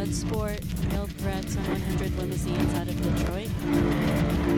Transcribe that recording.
Bloodsport, Milk Brats on 100 Limousines out of Detroit.